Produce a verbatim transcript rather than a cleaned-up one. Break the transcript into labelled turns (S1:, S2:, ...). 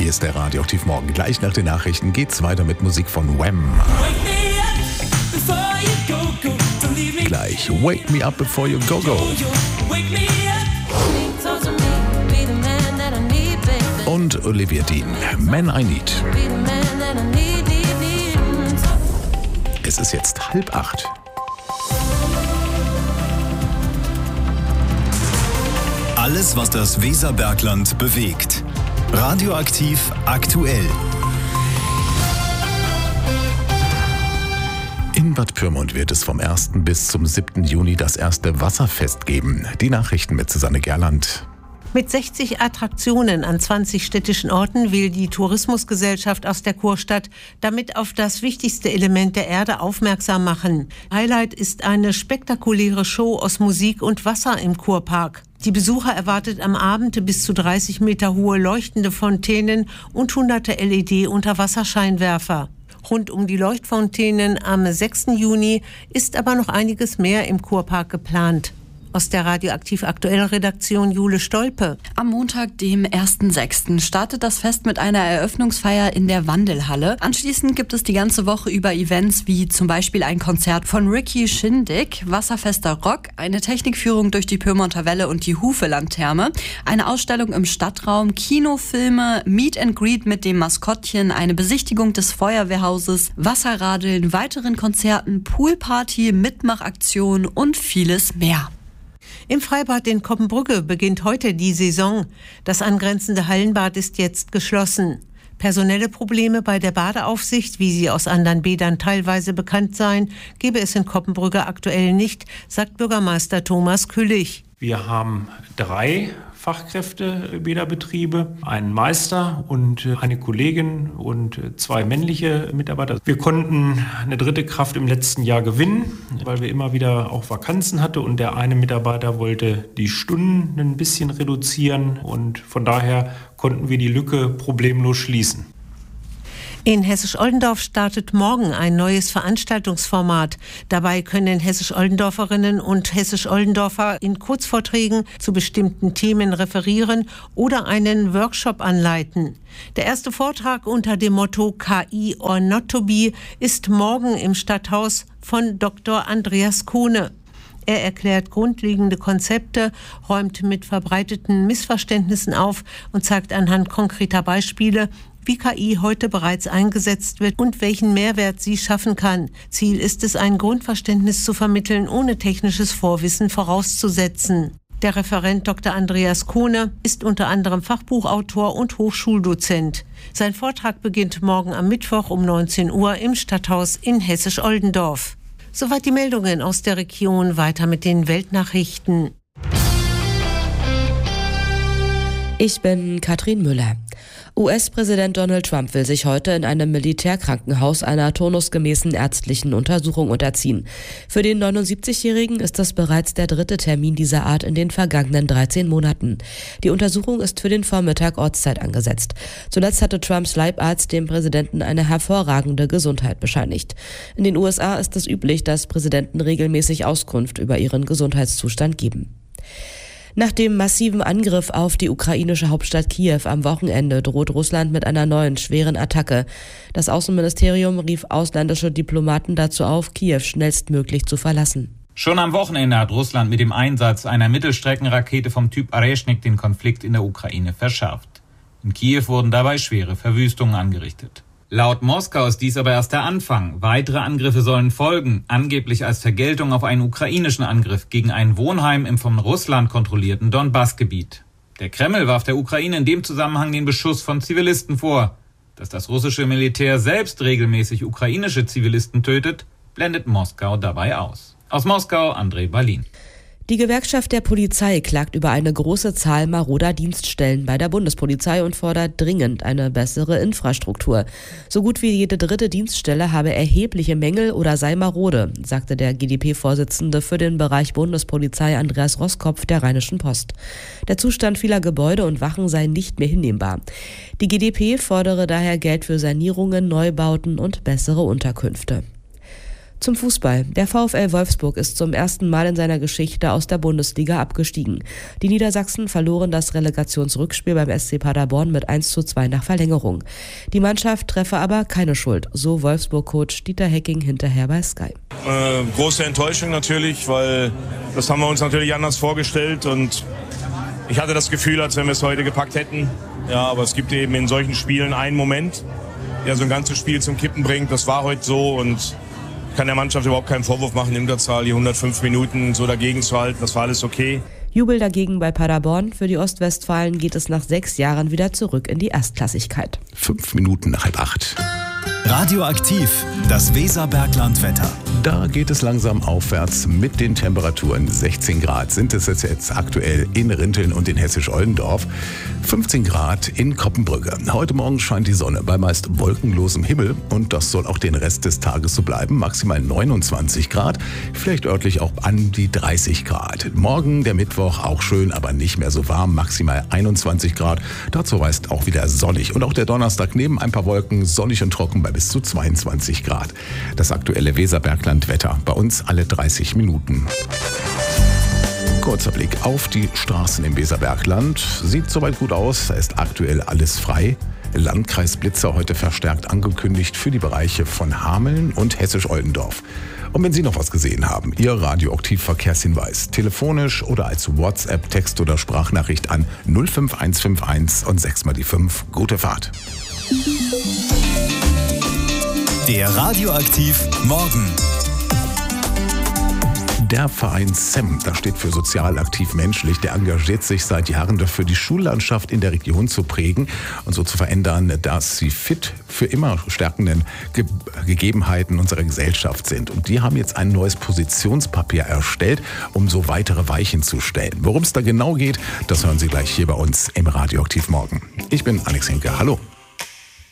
S1: Hier ist der Radioaktiv Morgen. Gleich nach den Nachrichten geht's weiter mit Musik von Wham. Gleich Wake Me Up Before You Go Go. Und Olivia Dean, Man I Need. Es ist jetzt halb acht.
S2: Alles, was das Weserbergland bewegt. Radioaktiv aktuell.
S1: In Bad Pyrmont wird es vom ersten bis zum siebten Juni das erste Wasserfest geben. Die Nachrichten mit Susanne Gerland.
S3: Mit sechzig Attraktionen an zwanzig städtischen Orten will die Tourismusgesellschaft aus der Kurstadt damit auf das wichtigste Element der Erde aufmerksam machen. Highlight ist eine spektakuläre Show aus Musik und Wasser im Kurpark. Die Besucher erwartet am Abend bis zu dreißig Meter hohe leuchtende Fontänen und hunderte L E D-Unterwasserscheinwerfer. Rund um die Leuchtfontänen am sechsten Juni ist aber noch einiges mehr im Kurpark geplant. Aus der Radioaktiv Aktuell Redaktion Jule Stolpe.
S4: Am Montag, dem ersten sechsten startet das Fest mit einer Eröffnungsfeier in der Wandelhalle. Anschließend gibt es die ganze Woche über Events wie zum Beispiel ein Konzert von Ricky Schindig, wasserfester Rock, eine Technikführung durch die Pyrmonter Welle und die Hufelandtherme, eine Ausstellung im Stadtraum, Kinofilme, Meet and Greet mit dem Maskottchen, eine Besichtigung des Feuerwehrhauses, Wasserradeln, weiteren Konzerten, Poolparty, Mitmachaktion und vieles mehr.
S3: Im Freibad in Koppenbrügge beginnt heute die Saison. Das angrenzende Hallenbad ist jetzt geschlossen. Personelle Probleme bei der Badeaufsicht, wie sie aus anderen Bädern teilweise bekannt seien, gebe es in Koppenbrügge aktuell nicht, sagt Bürgermeister Thomas Küllich.
S5: Wir haben drei Fachkräftebäderbetriebe, einen Meister und eine Kollegin und zwei männliche Mitarbeiter. Wir konnten eine dritte Kraft im letzten Jahr gewinnen, weil wir immer wieder auch Vakanzen hatten und der eine Mitarbeiter wollte die Stunden ein bisschen reduzieren und von daher konnten wir die Lücke problemlos schließen.
S3: In Hessisch-Oldendorf startet morgen ein neues Veranstaltungsformat. Dabei können Hessisch-Oldendorferinnen und Hessisch-Oldendorfer in Kurzvorträgen zu bestimmten Themen referieren oder einen Workshop anleiten. Der erste Vortrag unter dem Motto K I or not to be ist morgen im Stadthaus von Doktor Andreas Kohne. Er erklärt grundlegende Konzepte, räumt mit verbreiteten Missverständnissen auf und zeigt anhand konkreter Beispiele, wie K I heute bereits eingesetzt wird und welchen Mehrwert sie schaffen kann. Ziel ist es, ein Grundverständnis zu vermitteln, ohne technisches Vorwissen vorauszusetzen. Der Referent Doktor Andreas Kohne ist unter anderem Fachbuchautor und Hochschuldozent. Sein Vortrag beginnt morgen am Mittwoch um neunzehn Uhr im Stadthaus in Hessisch-Oldendorf. Soweit die Meldungen aus der Region, weiter mit den Weltnachrichten.
S6: Ich bin Katrin Müller. U S-Präsident Donald Trump will sich heute in einem Militärkrankenhaus einer turnusgemäßen ärztlichen Untersuchung unterziehen. Für den neunundsiebzigjährigen ist das bereits der dritte Termin dieser Art in den vergangenen dreizehn Monaten. Die Untersuchung ist für den Vormittag Ortszeit angesetzt. Zuletzt hatte Trumps Leibarzt dem Präsidenten eine hervorragende Gesundheit bescheinigt. In den U S A ist es üblich, dass Präsidenten regelmäßig Auskunft über ihren Gesundheitszustand geben. Nach dem massiven Angriff auf die ukrainische Hauptstadt Kiew am Wochenende droht Russland mit einer neuen schweren Attacke. Das Außenministerium rief ausländische Diplomaten dazu auf, Kiew schnellstmöglich zu verlassen.
S7: Schon am Wochenende hat Russland mit dem Einsatz einer Mittelstreckenrakete vom Typ Areshnik den Konflikt in der Ukraine verschärft. In Kiew wurden dabei schwere Verwüstungen angerichtet. Laut Moskau ist dies aber erst der Anfang. Weitere Angriffe sollen folgen, angeblich als Vergeltung auf einen ukrainischen Angriff gegen ein Wohnheim im von Russland kontrollierten Donbass-Gebiet. Der Kreml warf der Ukraine in dem Zusammenhang den Beschuss von Zivilisten vor. Dass das russische Militär selbst regelmäßig ukrainische Zivilisten tötet, blendet Moskau dabei aus. Aus Moskau, André Balin.
S6: Die Gewerkschaft der Polizei klagt über eine große Zahl maroder Dienststellen bei der Bundespolizei und fordert dringend eine bessere Infrastruktur. So gut wie jede dritte Dienststelle habe erhebliche Mängel oder sei marode, sagte der G D P-Vorsitzende für den Bereich Bundespolizei Andreas Roskopf der Rheinischen Post. Der Zustand vieler Gebäude und Wachen sei nicht mehr hinnehmbar. Die G D P fordere daher Geld für Sanierungen, Neubauten und bessere Unterkünfte. Zum Fußball. Der VfL Wolfsburg ist zum ersten Mal in seiner Geschichte aus der Bundesliga abgestiegen. Die Niedersachsen verloren das Relegationsrückspiel beim S C Paderborn mit eins zu zwei nach Verlängerung. Die Mannschaft treffe aber keine Schuld, so Wolfsburg-Coach Dieter Hecking hinterher bei Sky.
S8: Äh, große Enttäuschung natürlich, weil das haben wir uns natürlich anders vorgestellt und ich hatte das Gefühl, als wenn wir es heute gepackt hätten. Ja, aber es gibt eben in solchen Spielen einen Moment, der so ein ganzes Spiel zum Kippen bringt. Das war heute so und ich kann der Mannschaft überhaupt keinen Vorwurf machen, in Unterzahl die hundertfünf Minuten so dagegen zu halten. Das war alles okay.
S6: Jubel dagegen bei Paderborn. Für die Ostwestfalen geht es nach sechs Jahren wieder zurück in die Erstklassigkeit.
S1: Fünf Minuten nach halb acht.
S2: Radioaktiv, das Weserbergland-Wetter.
S1: Da geht es langsam aufwärts mit den Temperaturen. sechzehn Grad sind es jetzt aktuell in Rinteln und in Hessisch-Oldendorf. fünfzehn Grad in Koppenbrügge. Heute Morgen scheint die Sonne bei meist wolkenlosem Himmel und das soll auch den Rest des Tages so bleiben. Maximal neunundzwanzig Grad, vielleicht örtlich auch an die dreißig Grad. Morgen, der Mittwoch, auch schön, aber nicht mehr so warm. Maximal einundzwanzig Grad. Dazu meist auch wieder sonnig. Und auch der Donnerstag neben ein paar Wolken sonnig und trocken bei bis zu zweiundzwanzig Grad. Das aktuelle Weserbergland-Wetter bei uns alle dreißig Minuten. Kurzer Blick auf die Straßen im Weserbergland. Sieht soweit gut aus, da ist aktuell alles frei. Landkreis Blitzer heute verstärkt angekündigt für die Bereiche von Hameln und Hessisch-Oldendorf. Und wenn Sie noch was gesehen haben, Ihr Radioaktiv-Verkehrshinweis, telefonisch oder als WhatsApp, Text oder Sprachnachricht an null fünf eins fünf eins und sechs mal die fünf. Gute Fahrt.
S2: Der Radioaktiv Morgen.
S1: Der Verein S E M, das steht für sozial aktiv menschlich, der engagiert sich seit Jahren dafür, die Schullandschaft in der Region zu prägen und so zu verändern, dass sie fit für immer stärkenden Ge- Gegebenheiten unserer Gesellschaft sind. Und die haben jetzt ein neues Positionspapier erstellt, um so weitere Weichen zu stellen. Worum es da genau geht, das hören Sie gleich hier bei uns im Radioaktiv Morgen. Ich bin Alex Henke. Hallo.